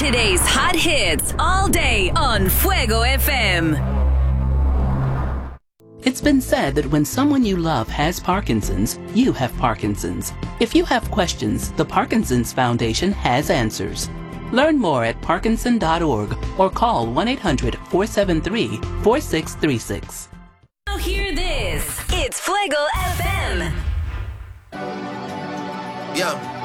Today's hot hits all day on Fuego FM. It's been said that when someone you love has Parkinson's, you have Parkinson's. If you have questions, the Parkinson's Foundation has answers. Learn more at parkinson.org or call 1-800-473-4636. Now hear this. It's Fuego FM. Yeah.